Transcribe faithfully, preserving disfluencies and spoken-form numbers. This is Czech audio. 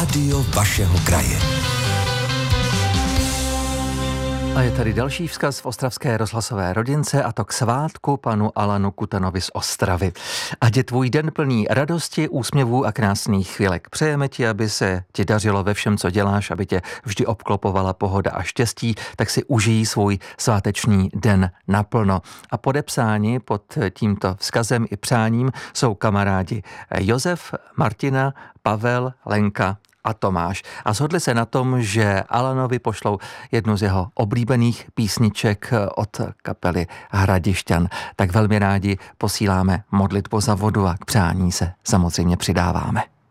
Rádio vašeho kraje. A je tady další vzkaz v ostravské rozhlasové rodince, a to k svátku panu Alanu Kutanovi z Ostravy. Ať je tvůj den plný radosti, úsměvů a krásných chvílek. Přejeme ti, aby se ti dařilo ve všem, co děláš, aby tě vždy obklopovala pohoda a štěstí, tak si užij svůj sváteční den naplno. A podepsáni pod tímto vzkazem i přáním jsou kamarádi Josef, Martina, Pavel, Lenka a Tomáš. A shodli se na tom, že Alanovi pošlou jednu z jeho oblíbených písniček od kapely Hradišťan. Tak velmi rádi posíláme modlitbu za vodu a k přání se samozřejmě přidáváme.